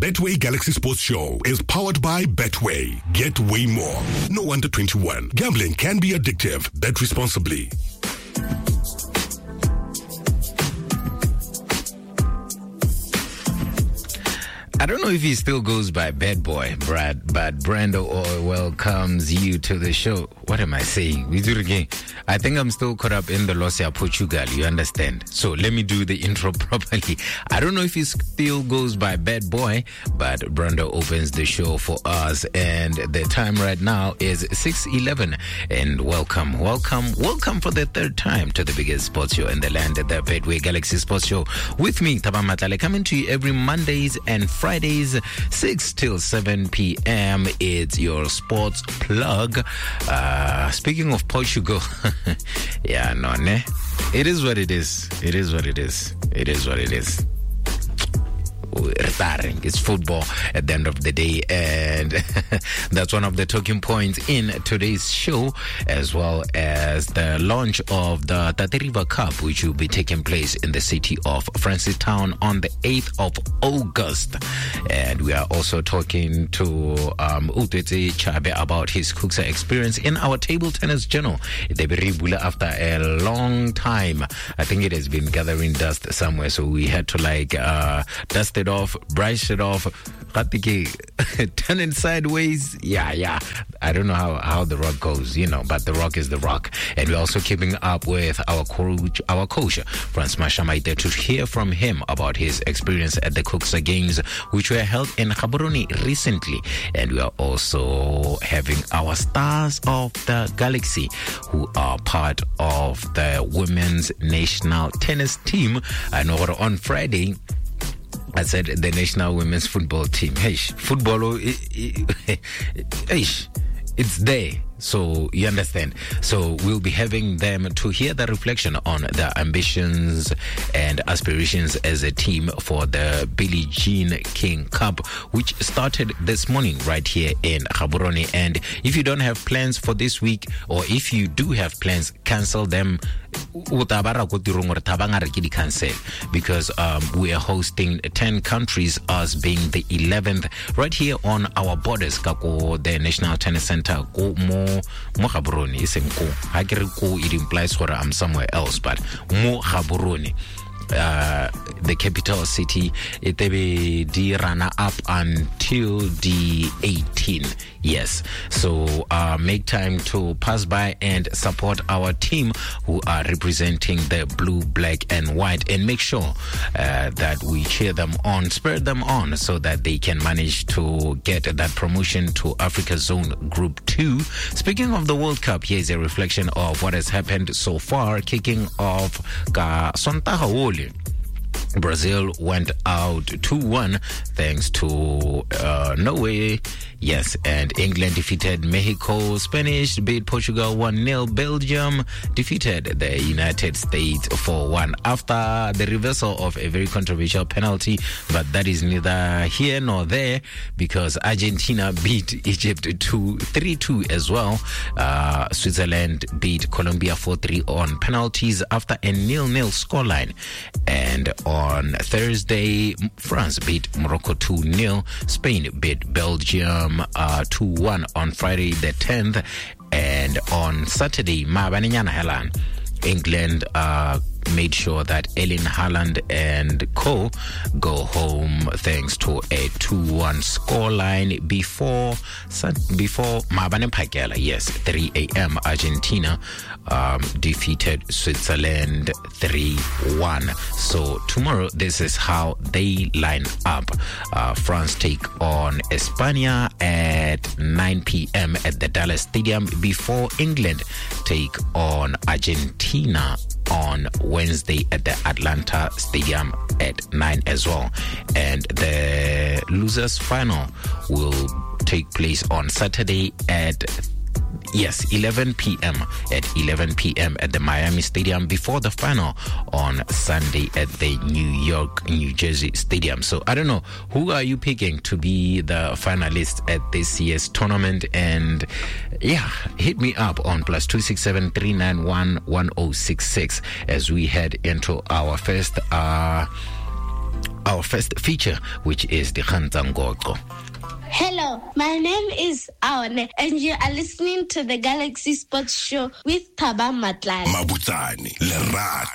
Betway Galaxy Sports Show is powered by Betway. Get way more. No under 21. Gambling can be addictive. Bet responsibly. I don't know if he still goes by Bad Boy, Brad, but Brando welcomes you to the show. What am I saying? We do it again. I think I'm still caught up in the Losia Portugal, you understand? So let me do the intro properly. I don't know if he still goes by Bad Boy, but Brando opens the show for us, and the time right now is 6:11. And welcome for the third time to the biggest sports show in the land, the Betway Galaxy Sports Show. With me, Taba Matale, coming to you every Mondays and Fridays, 6 till 7 p.m. It's your sports plug. Speaking of Portugal, yeah, no, ne? It is what it is. It is what it is. It is what it is. Retiring. It's football at the end of the day, and that's one of the talking points in today's show, as well as the launch of the Tate River Cup, which will be taking place in the city of Francistown on the 8th of August. And we are also talking to Utete Chabe about his Kuksa experience in our table tennis journal. After a long time, I think it has been gathering dust somewhere, so we had to dust it off, brush it off, turn it sideways. Yeah. I don't know how the rock goes, but the rock is the rock. And we're also keeping up with our coach, Franz Mashamaite, to hear from him about his experience at the Kuksa Games, which were held in Gaborone recently. And we are also having our stars of the galaxy, who are part of the women's national tennis team. I know on Friday, I said the national women's football team. Hey, football, it's there. So you understand. So we'll be having them to hear the reflection on their ambitions and aspirations as a team for the Billie Jean King Cup, which started this morning right here in Gaborone. And if you don't have plans for this week, or if you do have plans, cancel them, because we are hosting 10 countries, us being the 11th, right here on our borders. The National Tennis Center, mo Gaborone, it implies that I'm somewhere else, but mo Gaborone, the capital city, it will be runner up until the 18th. Yes, so make time to pass by and support our team who are representing the blue, black and white, and make sure that we cheer them on, spur them on, so that they can manage to get that promotion to Africa Zone Group 2. Speaking of the World Cup, here's a reflection of what has happened so far, kicking off Sontaga. Brazil went out 2-1 thanks to Norway. Yes, and England defeated Mexico. Spanish beat Portugal 1-0. Belgium defeated the United States 4-1 after the reversal of a very controversial penalty. But that is neither here nor there, because Argentina beat Egypt 3-2 as well. Switzerland beat Colombia 4-3 on penalties after a 0-0 scoreline. And on Thursday, France beat Morocco 2-0. Spain beat Belgium 2-1 on Friday the 10th. And on Saturday, England made sure that Erling Haaland and co go home thanks to a 2-1 scoreline before Mabane Pagela. Yes, 3 a.m. Argentina defeated Switzerland 3-1. So tomorrow, this is how they line up. France take on España at 9 p.m. at the Dallas Stadium, before England take on Argentina on Wednesday at the Atlanta Stadium at 9 as well. And the losers final will take place on Saturday at 11 p.m. at 11 p.m. at the Miami Stadium, before the final on Sunday at the New Jersey Stadium. So I don't know, who are you picking to be the finalists at this year's tournament? And yeah, hit me up on +267 391 1066 as we head into our first our first feature, which is the Khanzangogo. Hello, my name is Aone, and you are listening to the Galaxy Sports Show with Thaba Matlala. Mabutsani, Lerato.